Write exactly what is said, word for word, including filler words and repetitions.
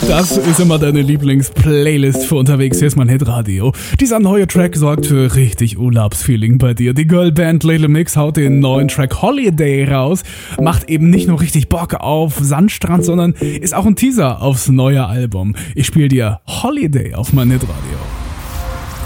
Das ist immer deine Lieblings-Playlist für unterwegs. Hier ist mein Hitradio. Dieser neue Track sorgt für richtig Urlaubsfeeling bei dir. Die Girlband Little Mix haut den neuen Track Holiday raus. Macht eben nicht nur richtig Bock auf Sandstrand, sondern ist auch ein Teaser aufs neue Album. Ich spiele dir Holiday auf mein Hitradio.